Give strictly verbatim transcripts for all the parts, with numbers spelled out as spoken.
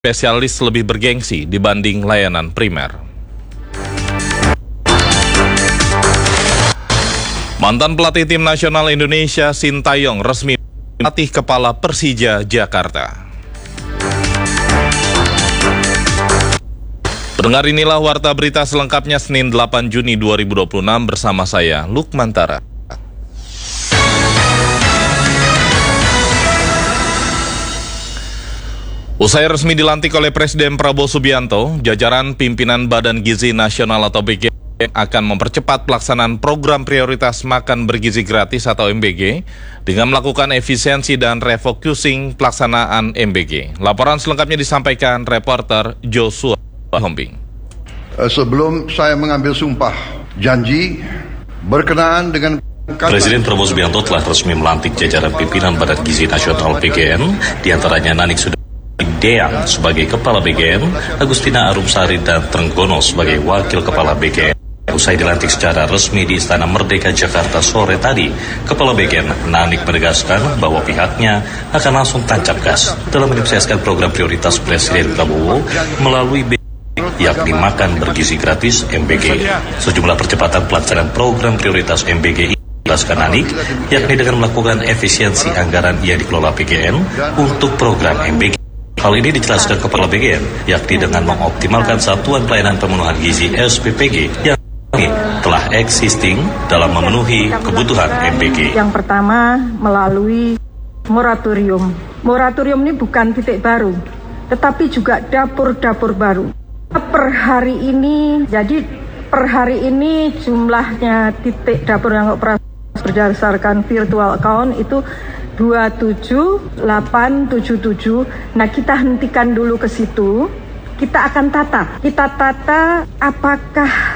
spesialis lebih bergengsi dibanding layanan primer. Mantan pelatih tim nasional Indonesia Sintayong resmi melatih kepala Persija Jakarta. Pendengar, inilah warta berita selengkapnya Senin delapan Juni dua ribu dua puluh enam bersama saya Lukmantara. Usai resmi dilantik oleh Presiden Prabowo Subianto, jajaran pimpinan Badan Gizi Nasional atau B G akan mempercepat pelaksanaan program prioritas makan bergizi gratis atau M B G dengan melakukan efisiensi dan refocusing pelaksanaan M B G. Laporan selengkapnya disampaikan reporter Joshua Hombing. Sebelum saya mengambil sumpah janji berkenaan dengan Presiden Prabowo Subianto telah resmi melantik jajaran pimpinan Badan Gizi Nasional B G N, diantaranya Nanik Sudah Deang sebagai Kepala B G N, Agustina Arumsari dan Trenggono sebagai Wakil Kepala B G N. Usai dilantik secara resmi di Istana Merdeka Jakarta sore tadi, Kepala B G N Nanik menegaskan bahwa pihaknya akan langsung tancap gas dalam menyukseskan program prioritas Presiden Prabowo melalui B G N, yakni makan bergizi gratis M B G. Sejumlah percepatan pelaksanaan program prioritas M B G ini dijelaskan Nanik, yakni dengan melakukan efisiensi anggaran yang dikelola B G N untuk program M B G. Hal ini dijelaskan Kepala B G N, yakni dengan mengoptimalkan satuan pelayanan pemenuhan gizi S P P G yang telah existing dalam memenuhi kebutuhan M B G. Yang pertama melalui moratorium. Moratorium ini bukan titik baru, tetapi juga dapur-dapur baru. Per hari ini, jadi per hari ini jumlahnya titik dapur yang operasi berdasarkan virtual account itu dua tujuh delapan tujuh tujuh. Nah, kita hentikan dulu ke situ. Kita akan tata. Kita tata apakah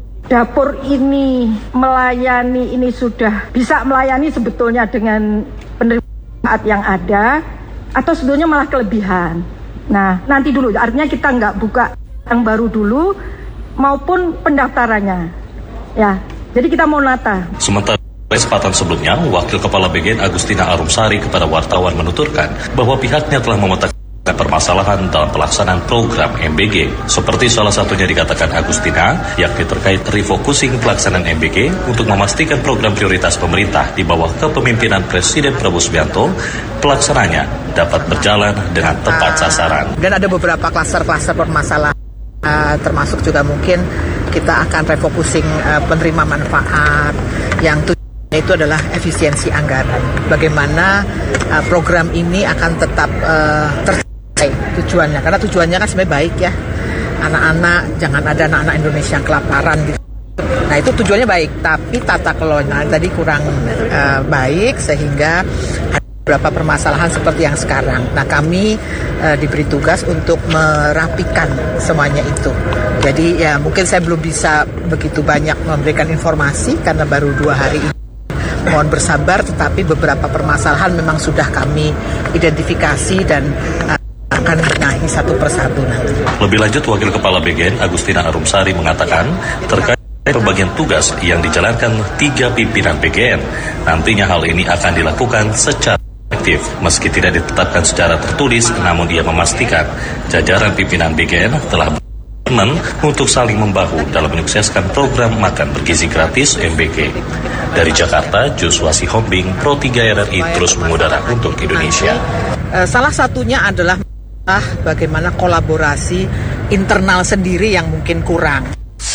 dapur ini melayani, ini sudah bisa melayani sebetulnya dengan penerima yang ada, atau sebetulnya malah kelebihan. Nah, nanti dulu, artinya kita nggak buka yang baru dulu, maupun pendaftarannya. Ya, jadi kita mau nata. Sementara kesempatan sebelumnya, Wakil Kepala B G N Agustina Arumsari kepada wartawan menuturkan bahwa pihaknya telah memetakan permasalahan dalam pelaksanaan program M B G. Seperti salah satunya dikatakan Agustina, yakni terkait refocusing pelaksanaan M B G untuk memastikan program prioritas pemerintah di bawah kepemimpinan Presiden Prabowo Subianto pelaksananya dapat berjalan dengan tepat sasaran. Dan ada beberapa klaster-klaster permasalahan, uh, termasuk juga mungkin kita akan refocusing uh, penerima manfaat yang tujuannya itu adalah efisiensi anggaran. Bagaimana uh, program ini akan tetap uh, tercapai tujuannya, karena tujuannya kan sebenarnya baik ya, anak-anak, jangan ada anak-anak Indonesia yang kelaparan gitu. Nah, itu tujuannya baik, tapi tata kelola tadi kurang uh, baik sehingga ada beberapa permasalahan seperti yang sekarang. Nah, kami uh, diberi tugas untuk merapikan semuanya itu. Jadi ya mungkin saya belum bisa begitu banyak memberikan informasi karena baru dua hari ini. Mohon bersabar, tetapi beberapa permasalahan memang sudah kami identifikasi dan uh, akan benahi satu persatu nanti. Lebih lanjut, Wakil Kepala B G N Agustina Arumsari mengatakan terkait pembagian tugas yang dijalankan tiga pimpinan B G N, nantinya hal ini akan dilakukan secara efektif. Meski tidak ditetapkan secara tertulis, namun ia memastikan jajaran pimpinan B G N telah berkomitmen untuk saling membahu dalam menyukseskan program makan bergizi gratis M B G. Dari Jakarta, Joshua Hombing, Pro tiga R R I terus mengudara untuk Indonesia. Salah satunya adalah bagaimana kolaborasi internal sendiri yang mungkin kurang.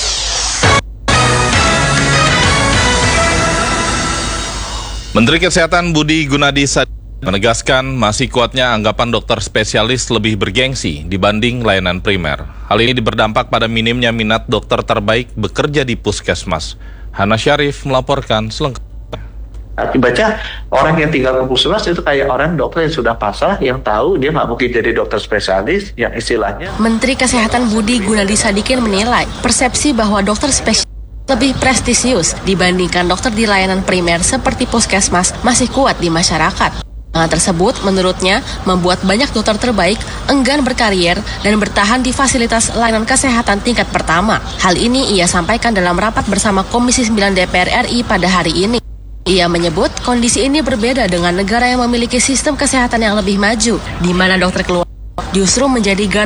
Menteri Kesehatan Budi Gunadi Sadikin menegaskan masih kuatnya anggapan dokter spesialis lebih bergengsi dibanding layanan primer. Hal ini berdampak pada minimnya minat dokter terbaik bekerja di puskesmas. Hana Syarif melaporkan selengkapnya. Akibatnya orang yang tinggal di puskesmas itu kayak orang dokter yang sudah pasrah, yang tahu dia nggak mungkin jadi dokter spesialis, yang istilahnya. Menteri Kesehatan Budi Gunadi Sadikin menilai persepsi bahwa dokter spesialis lebih prestisius dibandingkan dokter di layanan primer seperti puskesmas masih kuat di masyarakat. Hal tersebut menurutnya membuat banyak dokter terbaik enggan berkarier dan bertahan di fasilitas layanan kesehatan tingkat pertama. Hal ini ia sampaikan dalam rapat bersama Komisi sembilan D P R R I pada hari ini. Ia menyebut kondisi ini berbeda dengan negara yang memiliki sistem kesehatan yang lebih maju, di mana dokter keluarga justru menjadi